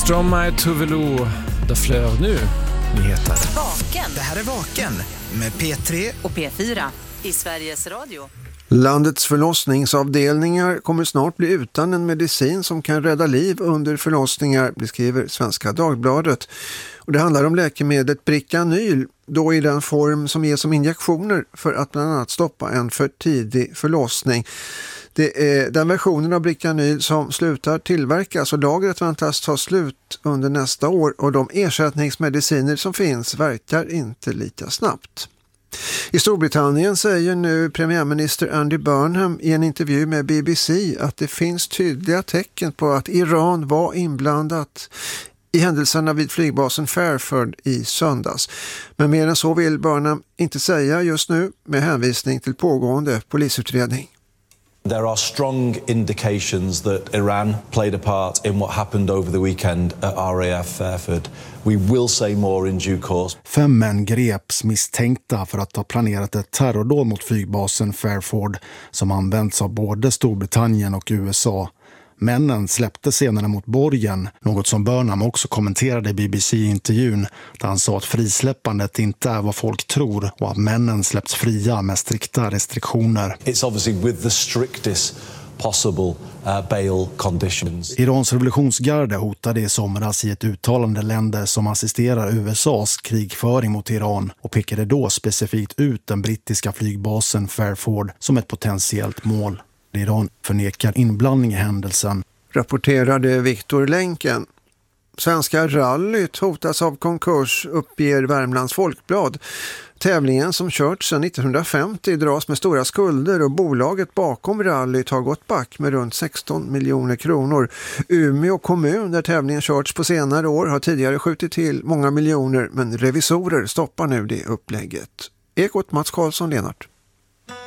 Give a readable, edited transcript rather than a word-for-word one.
Stromae Tuvalu, det flög nu nyheter. Vaken. Det här är Vaken med P3 och P4 i Sveriges Radio. Landets förlossningsavdelningar kommer snart bli utan en medicin som kan rädda liv under förlossningar, beskriver Svenska Dagbladet. Och det handlar om läkemedlet Bricanyl, då i den form som ges som injektioner för att bland annat stoppa en för tidig förlossning. Det är den versionen av Bricanyl som slutar tillverkas och lagret väntas ta slut under nästa år, och de ersättningsmediciner som finns verkar inte lika snabbt. I Storbritannien säger nu premiärminister Andy Burnham i en intervju med BBC att det finns tydliga tecken på att Iran var inblandat i händelserna vid flygbasen Fairford i söndags. Men mer än så vill Burnham inte säga just nu, med hänvisning till pågående polisutredning. There are strong indications that Iran played a part in what happened over the weekend at RAF Fairford. We will say more in due course. 5 män greps misstänkta för att ha planerat ett terrordåd mot flygbasen Fairford som används av både Storbritannien och USA. Männen släppte senare mot borgen, något som Burnham också kommenterade i BBC-intervjun, där han sa att frisläppandet inte är vad folk tror och att männen släpps fria med strikta restriktioner. It's obviously with the strictest possible bail conditions. Irans revolutionsgarde hotade i somras i ett uttalande länder som assisterar USAs krigföring mot Iran och pekade då specifikt ut den brittiska flygbasen Fairford som ett potentiellt mål. Iran förnekar inblandning i händelsen. Rapporterade Viktor Länken. Svenska rallyt hotas av konkurs, uppger Värmlands Folkblad. Tävlingen som körts sedan 1950 dras med stora skulder och bolaget bakom rallyt har gått back med runt 16 miljoner kronor. Umeå kommun, där tävlingen körts på senare år, har tidigare skjutit till många miljoner, men revisorer stoppar nu det upplägget. Ekot Mats Karlsson, Lennart.